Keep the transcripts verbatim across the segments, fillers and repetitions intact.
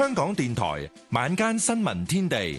香港電台晚間新聞天地，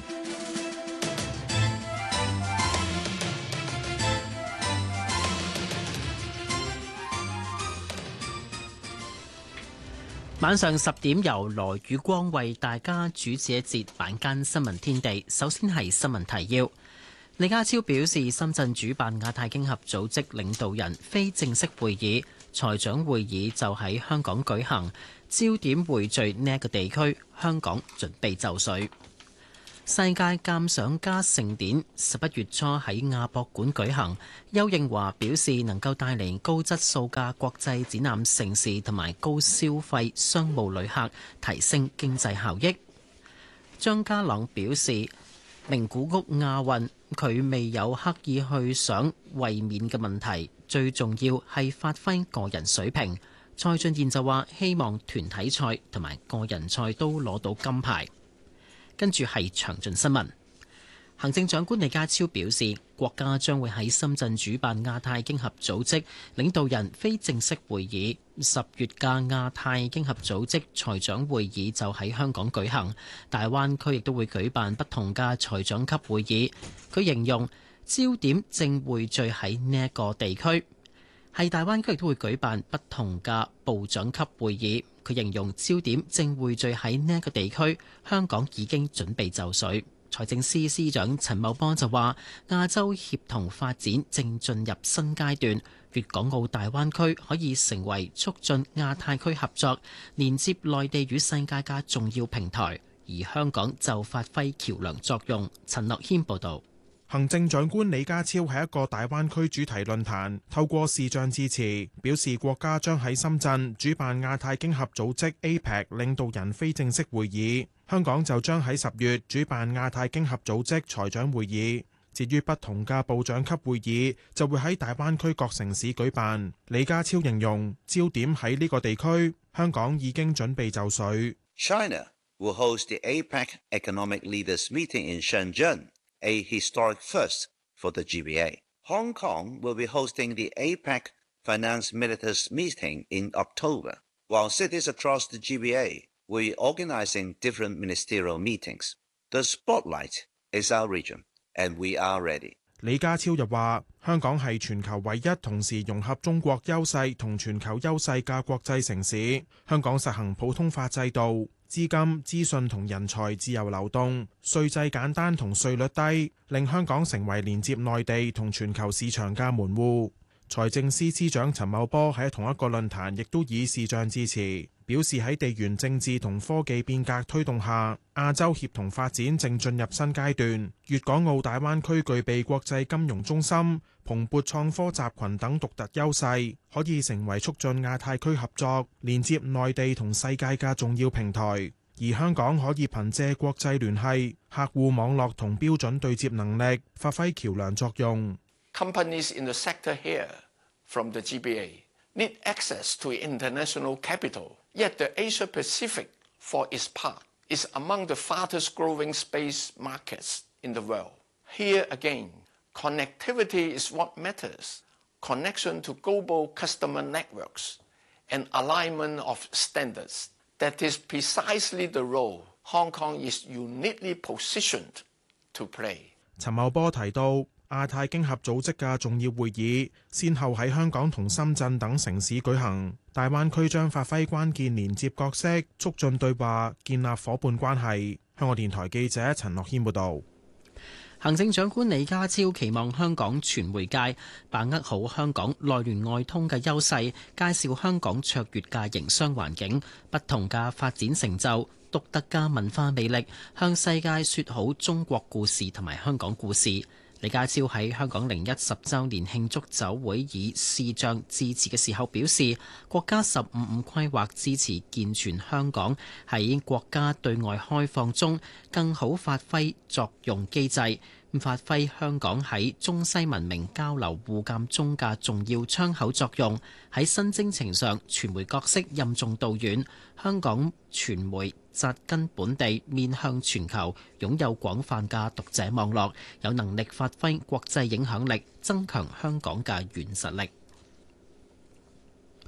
晚上十點由羅宇光為大家主持一節晚間新聞天地。首先係新聞提要。李家超表示，深圳主辦亞太經合組織領導人非正式會議，財長會議就喺香港舉行，焦點匯聚呢一個地區，香港準備就緒。世界鑑賞家盛典十一月初喺亞博館舉行，邱應華表示能夠帶嚟高質素嘅國際展覽盛事同埋高消費商務旅客，提升經濟效益。張家朗表示，名古屋亞運佢未有刻意去想衛冕嘅問題，最重要係發揮個人水平。蔡俊彥就話希望團體賽同埋個人賽都攞到金牌。跟住係詳盡新聞。行政長官李家超表示，國家將會喺深圳主辦亞太經合組織領導人非正式會議，十月嘅亞太經合組織財長會議就喺香港舉行，大灣區亦都會舉辦不同嘅財長級會議。佢形容焦點正匯聚喺呢一個地區，係大灣區亦都會舉辦不同嘅部長級會議。佢形容焦點正匯聚喺呢一個地區，香港已經準備就緒。財政司司長陳茂波就話，亞洲協同發展正進入新階段，粵港澳大灣區可以成為促進亞太區合作、連接內地與世界嘅重要平台，而香港就發揮橋梁作用。陳樂軒報導。 行政長官李家超喺一個大灣區主題論壇透過視像致辭，表示國家將喺深圳主辦亞太經合組織 A P E C 領導人非正式會議，香港就將喺十月主辦亞太經合組織財長會議。至於不同嘅部長級會議，就會喺大灣區各城市舉辦。李家超形容焦點喺呢個地區，香港已經準備就緒。 China will host the A P E C Economic Leaders Meeting in Shenzhen，a historic first for the G B A. Hong Kong will be hosting the A P E C Finance Ministers Meeting in October, while cities across the G B A will be organizing different ministerial meetings. The spotlight is our region, and we are ready. 李家超又話，香港係全球唯一同時融合中國優勢同全球優勢嘅國際城市。香港實行普通法制度，資金、資訊同人才自由流動，稅制簡單同稅率低，令香港成為連接內地同全球市場嘅門戶。財政司司長陳茂波喺同一個論壇亦都以視像致辭，表示喺地緣政治同科技變革推動下，亞洲協同發展正進入新階段。粵港澳大灣區具備國際金融中心、蓬勃創科集群等獨特優勢，可以成為促進亞太區合作、連接內地同世界嘅重要平台。而香港可以憑借國際聯繫、客戶網絡同標準對接能力，發揮橋梁作用。 Companies in the sector here from the G B A need access to international capital, yet the Asia Pacific, for its part, is among the fastest growing space markets in the world. Here again, connectivity is what matters. Connection to global customer networks and alignment of standards. That is precisely the role Hong Kong is uniquely positioned to play. 陳茂波提到，亞太經合組織嘅重要會議，先後喺香港同深圳等城市舉行。大灣區將發揮關鍵連接角色，促進對話，建立伙伴關係。香港電台記者陳樂軒報導。 行政長官李家超期望香港傳媒界把握好香港內聯外通嘅優勢，介紹香港卓越嘅營商環境、不同嘅發展成就、獨特嘅文化魅力，向世界説好中國故事同埋香港故事。李家超喺香港零一十週年慶祝酒會以視像致辭嘅時候表示，國家十五五規劃支持健全香港喺國家對外開放中更好發揮作用機制，發揮香港喺中西文明交流互鑑中嘅重要窗口作用。喺新征程上，傳媒角色任重道遠，香港傳媒扎根本地，面向全球，擁有廣泛嘅讀者網絡，有能力發揮國際影響力，增強香港嘅軟實力。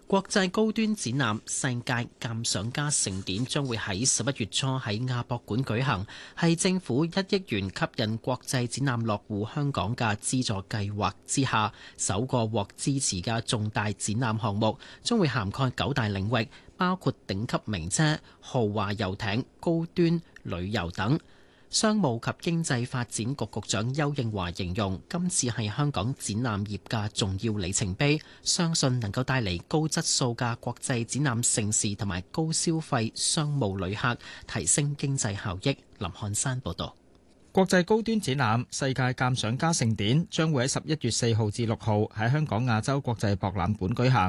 國際高端展覽世界鑑賞家盛典將會喺十一月初喺亞博館舉行，係政府一億元吸引國際展覽落戶香港嘅資助計劃之下首個獲支持嘅重大展覽項目，將會涵蓋九大領域，包括頂級名車、豪華遊艇、高端旅遊等。商務及經濟發展局局長邱應華形容今次係香港展覽業嘅重要里程碑，相信能夠帶嚟高質素嘅國際展覽盛事同埋高消費商務旅客，提升經濟效益。林漢山報導。 國際高端展覽世界鑑賞家盛典將會喺十一月四號至六號喺香港亞洲國際博覽館舉行。